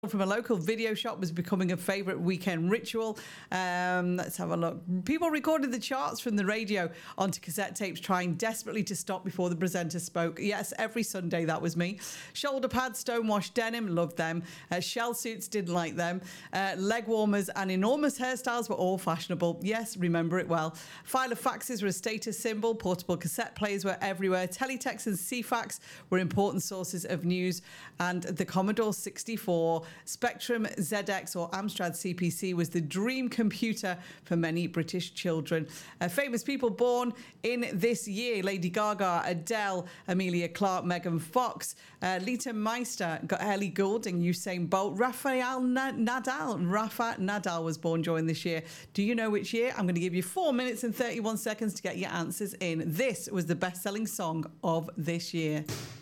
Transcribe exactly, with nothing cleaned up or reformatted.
from a local video shop was becoming a favourite weekend ritual. Um, let's have a look. People recorded the charts from the radio onto cassette tapes, trying desperately to stop before the presenter spoke. Yes, every Sunday that was me. Shoulder pads, stonewashed denim, loved them. Uh, shell suits, didn't like them. Uh, leg warmers and enormous hairstyles were all fashionable. Yes, remember it well. File of faxes were a status symbol. Portable cassette players were everywhere. Teletext and C FAX were important sources of news. And the Commodore sixty-four, Spectrum Z X or Amstrad C P C was the dream computer for many British children. Uh, famous people born in this year: Lady Gaga, Adele, Amelia Clark, Megan Fox, uh, Lita Meister, got Ellie Goulding, Usain Bolt, Rafael Na- Nadal. Rafa Nadal was born during this year. Do you know which year? I'm going to give you four minutes and thirty-one seconds to get your answers in. This was the best-selling song of this year.